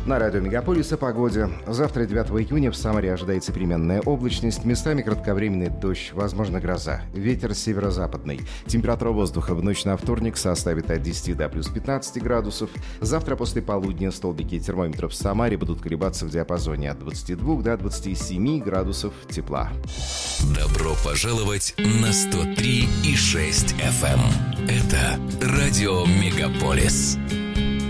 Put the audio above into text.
На радио «Мегаполис» о погоде. Завтра, 9 июня, в Самаре ожидается переменная облачность, местами кратковременный дождь, возможно гроза. Ветер северо-западный. Температура воздуха в ночь на вторник составит от 10 до плюс 15 градусов. Завтра после полудня столбики термометров в Самаре будут колебаться в диапазоне от 22 до 27 градусов тепла. Добро пожаловать на 103,6 FM. Это радио «Мегаполис».